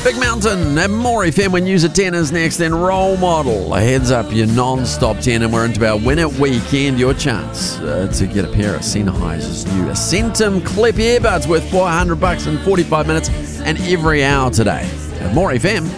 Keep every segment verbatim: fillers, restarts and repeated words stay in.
Big Mountain at More F M when News at ten is next, then Role Model. Heads up your non-stop ten, and we're into our Win It weekend. Your chance uh, to get a pair of Sennheiser's new Centum Clip earbuds worth four hundred bucks in forty-five minutes and every hour today at More F M.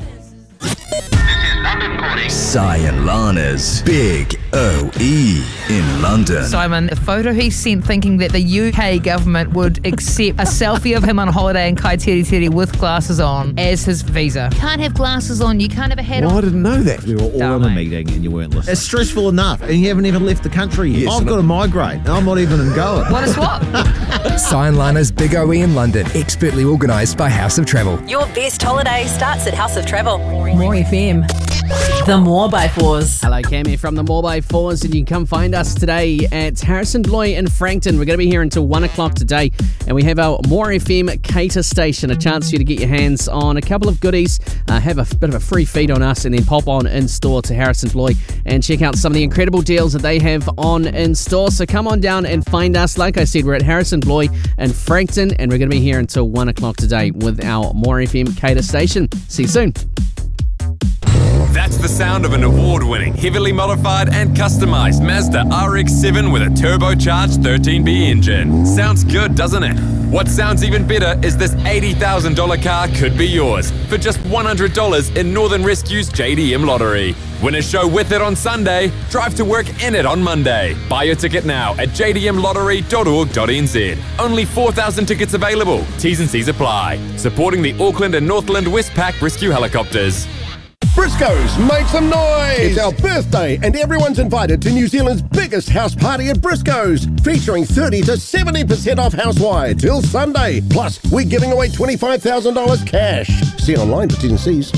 Si and Lana's Big O E in London. Simon, the photo he sent thinking that the U K government would accept a selfie of him on holiday in Kaiteri with glasses on as his visa. Can't have glasses on, you can't have a hat Well, on. I didn't know that. We were all Damn, in a mate. meeting and you weren't listening. It's stressful enough and you haven't even left the country yet. Yes, I've and got it- a migraine. I'm not even in going. What a swap. Si and Lana's Big O E in London, expertly organised by House of Travel. Your best holiday starts at House of Travel. More F M. The More by Fours. Hello, Cam here from the More by Fours, and you can come find us today at Harrison Bloy in Frankton. We're going to be here until one o'clock today, and we have our More F M cater station, a chance for you to get your hands on a couple of goodies, uh, have a bit of a free feed on us, and then pop on in store to Harrison Bloy and check out some of the incredible deals that they have on in store. So come on down and find us. Like I said, we're at Harrison Bloy in Frankton, and we're going to be here until one o'clock today with our More F M cater station. See you soon. That's the sound of an award-winning, heavily modified and customised Mazda R X seven with a turbocharged thirteen B engine. Sounds good, doesn't it? What sounds even better is this eighty thousand dollars car could be yours for just one hundred dollars in Northern Rescue's J D M lottery. Win a show with it on Sunday, drive to work in it on Monday. Buy your ticket now at j d m lottery dot org dot n z. Only four thousand tickets available. T's and C's apply. Supporting the Auckland and Northland Westpac Rescue Helicopters. Briscoes, make some noise! It's our birthday and everyone's invited to New Zealand's biggest house party at Briscoes, featuring thirty to seventy percent off housewide till Sunday. Plus, we're giving away twenty-five thousand dollars cash. See online for T's and C's.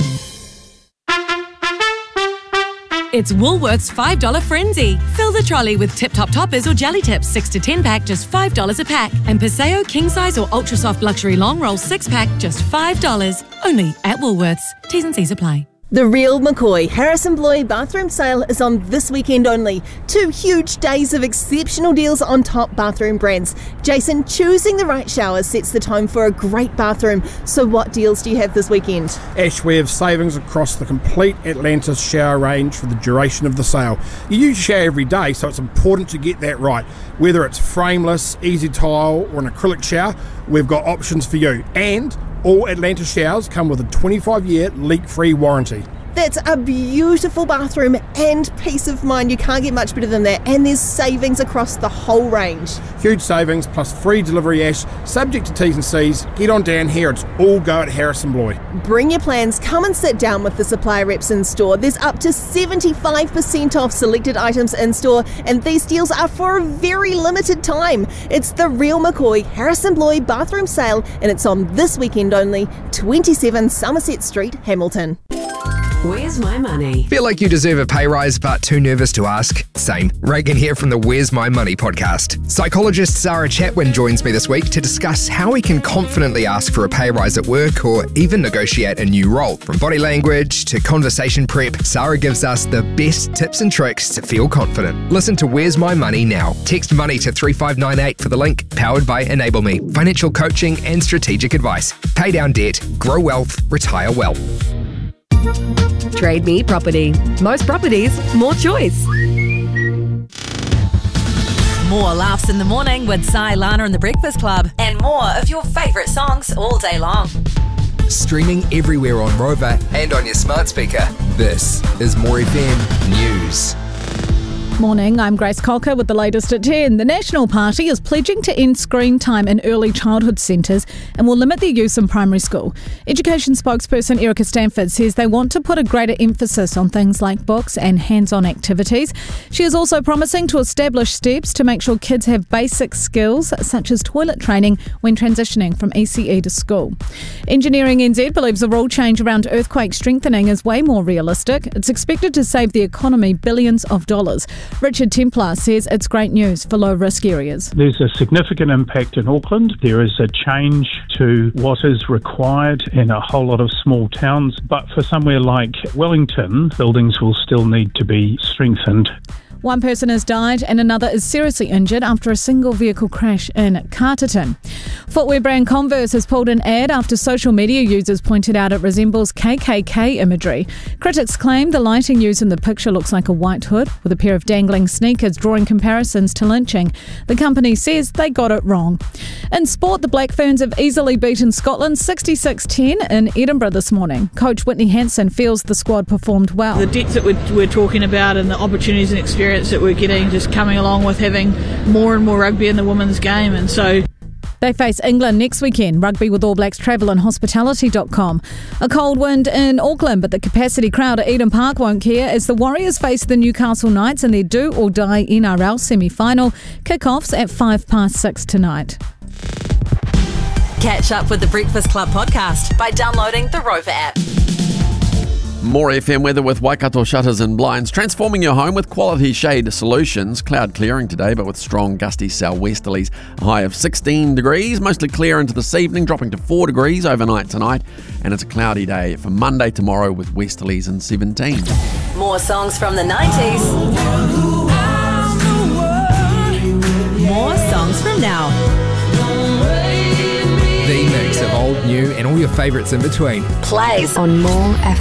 It's Woolworths five dollar Frenzy. Fill the trolley with Tip Top Toppers or Jelly Tips six to ten pack, just five dollars a pack. And Paseo King Size or Ultra Soft Luxury Long Roll six pack, just five dollars. Only at Woolworths. T's and C's apply. The Real McCoy Harrison Bloy bathroom sale is on this weekend only. Two huge days of exceptional deals on top bathroom brands. Jason, choosing the right shower sets the tone for a great bathroom. So what deals do you have this weekend? Ash, we have savings across the complete Atlantis shower range for the duration of the sale. You use your shower every day, so it's important to get that right. Whether it's frameless, easy tile or an acrylic shower, we've got options for you. And all Atlantis showers come with a twenty-five year leak-free warranty. That's a beautiful bathroom and peace of mind. You can't get much better than that. And there's savings across the whole range. Huge savings plus free delivery, Ash, subject to T's and C's. Get on down here. It's all go at Harrison Bloy. Bring your plans. Come and sit down with the supplier reps in store. There's up to seventy-five percent off selected items in store, and these deals are for a very limited time. It's the Real McCoy Harrison Bloy bathroom sale, and it's on this weekend only, twenty-seven Somerset Street, Hamilton. Where's my money? Feel like you deserve a pay rise but too nervous to ask? Same. Reagan here from the Where's My Money podcast. Psychologist Sarah Chatwin joins me this week to discuss how we can confidently ask for a pay rise at work or even negotiate a new role. From body language to conversation prep, Sarah gives us the best tips and tricks to feel confident. Listen to Where's My Money now. Text money to three five nine eight for the link, powered by Enable Me. Financial coaching and strategic advice. Pay down debt, grow wealth, retire well. Trade Me Property. Most properties, more choice. More laughs in the morning with Si, Lana and the Breakfast Club. And more of your favourite songs all day long. Streaming everywhere on Rover and on your smart speaker. This is More F M News. Morning, I'm Grace Cocker with the latest at ten. The National Party is pledging to end screen time in early childhood centres and will limit their use in primary school. Education spokesperson Erica Stanford says they want to put a greater emphasis on things like books and hands-on activities. She is also promising to establish steps to make sure kids have basic skills such as toilet training when transitioning from E C E to school. Engineering N Z believes the rule change around earthquake strengthening is way more realistic. It's expected to save the economy billions of dollars. Richard Templar says it's great news for low-risk areas. There's a significant impact in Auckland. There is a change to what is required in a whole lot of small towns, but for somewhere like Wellington, buildings will still need to be strengthened. One person has died and another is seriously injured after a single vehicle crash in Carterton. Footwear brand Converse has pulled an ad after social media users pointed out it resembles K K K imagery. Critics claim the lighting used in the picture looks like a white hood with a pair of dangling sneakers, drawing comparisons to lynching. The company says they got it wrong. In sport, the Black Ferns have easily beaten Scotland sixty-six ten in Edinburgh this morning. Coach Whitney Hansen feels the squad performed well. The depth that we're, we're talking about and the opportunities and experience that we're getting just coming along with having more and more rugby in the women's game, and so they face England next weekend. Rugby with All Blacks travel on hospitality dot com. A cold wind in Auckland, but the capacity crowd at Eden Park won't care as the Warriors face the Newcastle Knights in their do or die N R L semi-final. Kick-offs at five past six tonight. Catch up with the Breakfast Club podcast by downloading the Rover app. More F M weather with Waikato Shutters and Blinds, transforming your home with quality shade solutions. Cloud clearing today, but with strong gusty southwesterlies. A high of sixteen degrees, mostly clear into this evening, dropping to four degrees overnight tonight. And it's a cloudy day for Monday tomorrow with westerlies and seventeen. More songs from the nineties. More songs from now. The mix of old, new, and all your favourites in between. Plays on More F M.